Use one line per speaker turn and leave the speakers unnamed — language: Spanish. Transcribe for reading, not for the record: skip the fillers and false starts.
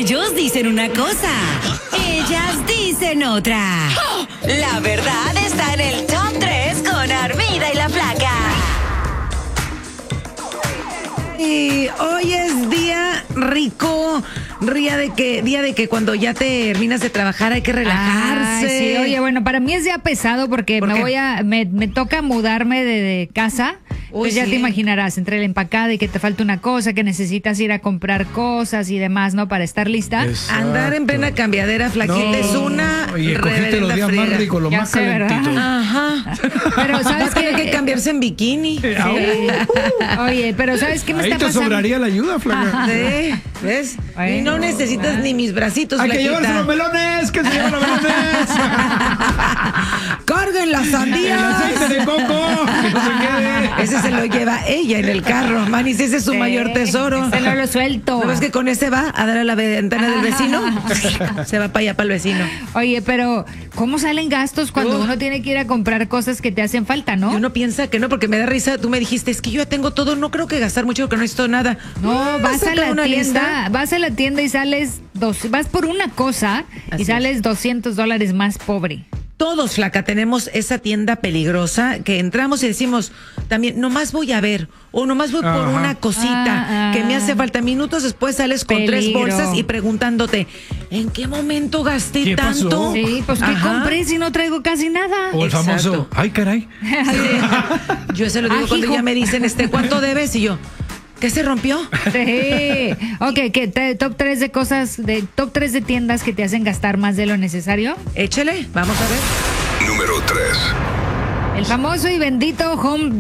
Ellos dicen una cosa, ellas dicen otra. La verdad está en el Top 3 con Armida y la Flaca.
Y hoy es día rico, día de que cuando ya terminas de trabajar hay que relajarse.
Sí, oye, bueno, para mí es día pesado porque
¿Por qué?
me toca mudarme de casa.
Uy,
Pues ya
sí.
te imaginarás, entre la empacada y que te falta una cosa, que necesitas ir a comprar cosas y demás, ¿no? Para estar lista.
Andar en plena cambiadera, Flaquita, es una
Oye, cogiste los días
friega.
más ricos, los
Ya
más
sé, ¿verdad?
calentitos.
Ajá.
Pero
Va
¿sabes
a tener
qué?
que cambiarse en bikini.
Oye, pero ¿sabes qué me
Ahí
está
te
pasando?
sobraría la ayuda, Flaca.
Sí, ¿ves?
Bueno,
y no necesitas ni mis bracitos,
Hay que
Flaquita.
llevarse los melones, que se llevan los melones.
¡Carguen las
El
sandías!
aceite de coco, que no se quede.
Ese se lo lleva ella en el carro, Manis, ese es su
Sí,
mayor tesoro.
ese no lo suelto.
¿No ves que con ese va a dar a la ventana del vecino? Se va para allá, para el vecino.
Oye, pero ¿cómo salen gastos cuando
Uf.
uno tiene que ir a comprar cosas que te hacen falta, no?
Y uno piensa que no, porque me da risa. Tú me dijiste, es que yo ya tengo todo, no creo que gastar mucho porque no necesito nada.
No, vas a
saca
la
una
tienda,
lista.
vas a la tienda y sales vas por una cosa
Así
y sales $200 más pobre.
Todos, Flaca, tenemos esa tienda peligrosa que entramos y decimos también, nomás voy a ver, o nomás voy por
Ajá.
una cosita que me hace falta. Minutos después sales con tres
Peligro.
bolsas y preguntándote, ¿en qué momento gasté
¿Qué pasó?
tanto?
Sí, pues ¿qué
Ajá.
compré si no traigo casi nada?
O el
Exacto.
famoso, ay, caray.
Yo se lo digo cuando
Ajijo.
ya me dicen, ¿cuánto debes? Y yo, ¿qué se rompió?
Sí. Ok, top 3 de cosas, top 3 de tiendas que te hacen gastar más de lo necesario.
Échele, vamos a ver.
Número 3.
El famoso y bendito Home